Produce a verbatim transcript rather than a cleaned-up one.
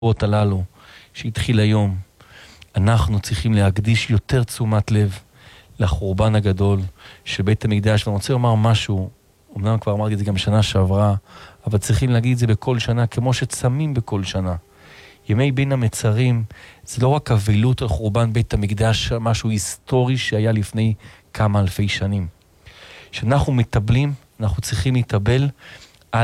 בשבועות הללו, שהתחיל היום, אנחנו צריכים להקדיש יותר תשומת לב לחורבן הגדול של בית המקדש. ואני רוצה לומר משהו, אמנם כבר אמרתי את זה גם שנה שעברה, אבל צריכים להגיד את זה בכל שנה, כמו שצמים בכל שנה. ימי בין המצרים, זה לא רק אבלות על חורבן בית המקדש, משהו היסטורי שהיה לפני כמה אלפי שנים. כשאנחנו מטבלים, אנחנו צריכים להתאבל